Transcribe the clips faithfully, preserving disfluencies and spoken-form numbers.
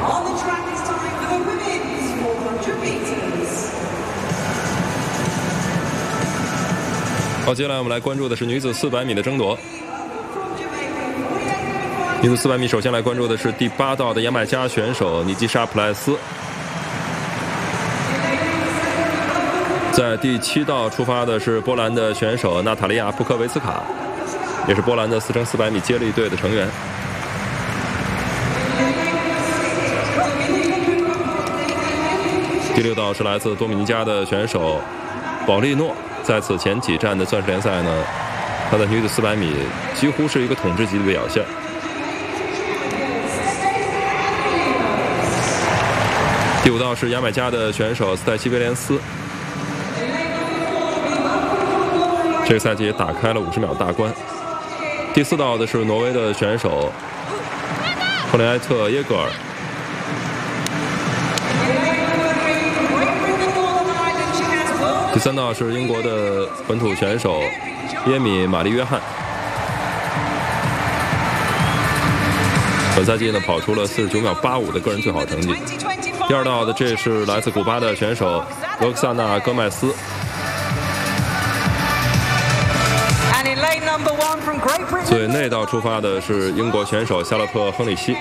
好，接下来我们来关注的是女子四百米的争夺。女子四百米，首先来关注的是第八道的牙买加选手尼基莎·普莱斯。在第七道出发的是波兰的选手娜塔莉亚·布科维茨卡，也是波兰的四乘四百米接力队的成员。第六道是来自多米尼加的选手保利诺。在此前几站的钻石联赛呢，她的女子四百米几乎是一个统治级的表现。第五道是牙买加的选手斯黛西·威廉斯，这个赛季也打开了五十秒大关。第四道的是挪威的选手霍雷埃特耶格尔。第三道是英国的本土选手耶米玛丽约翰，本赛季呢跑出了四十九秒八五的个人最好成绩。第二道的这是来自古巴的选手罗克萨纳·戈麦斯。最内道出发的是英国选手夏洛特·亨里希。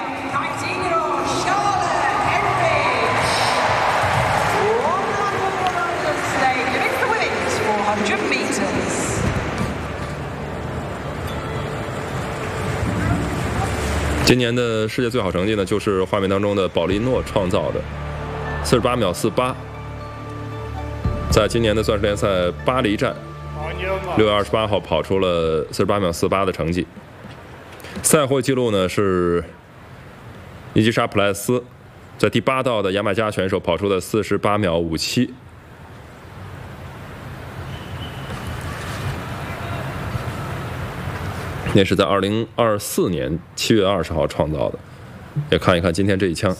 今年的世界最好成绩呢，就是画面当中的保利诺创造的四十八秒四八，在今年的钻石联赛巴黎站六月二十八号跑出了四十八秒四八的成绩。赛会纪录呢是尼基莎·普莱斯在第八道的牙买加选手跑出的四十八秒五七。那是在二零二四年七月二十号创造的，也看一看今天这一枪。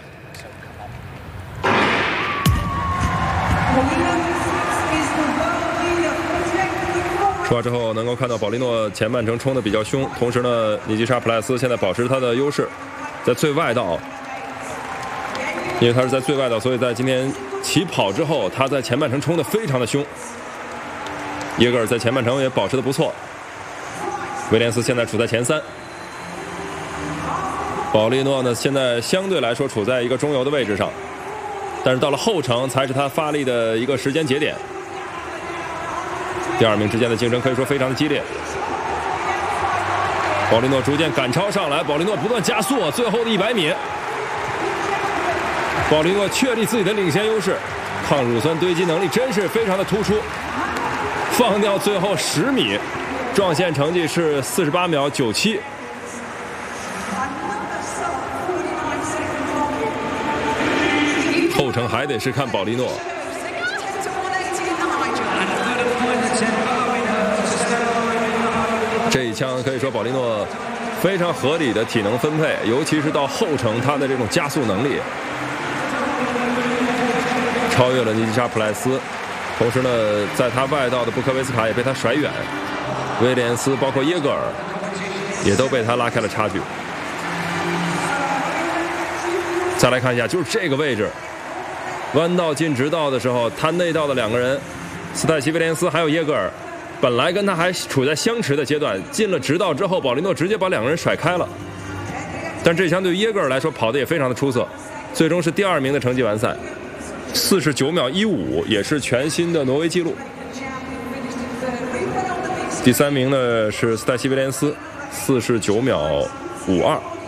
出发之后能够看到保利诺前半程冲得比较凶，同时呢，尼基莎·普莱斯现在保持他的优势，在最外道，因为他是在最外道，所以在今天起跑之后，他在前半程冲得非常的凶。耶格尔在前半程也保持得不错。威廉斯现在处在前三，保利诺呢现在相对来说处在一个中游的位置上，但是到了后程才是他发力的一个时间节点。第二名之间的竞争可以说非常的激烈，保利诺逐渐赶超上来，保利诺不断加速，最后的一百米，保利诺确立自己的领先优势，抗乳酸堆积能力真是非常的突出，放掉最后十米。撞线成绩是四十八秒九七，后程还得是看保利诺。这一枪可以说保利诺非常合理的体能分配，尤其是到后程他的这种加速能力，超越了尼基莎·普莱斯。同时呢，在他外道的布科维茨卡也被他甩远。威廉斯包括耶格尔也都被他拉开了差距。再来看一下，就是这个位置，弯道进直道的时候，他内道的两个人，斯泰西·威廉斯还有耶格尔，本来跟他还处在相持的阶段，进了直道之后，保利诺直接把两个人甩开了。但这相对于耶格尔来说，跑得也非常的出色，最终是第二名的成绩完赛，四十九秒一五，也是全新的挪威纪录。第三名呢是斯黛西·威廉斯，四十九秒五二。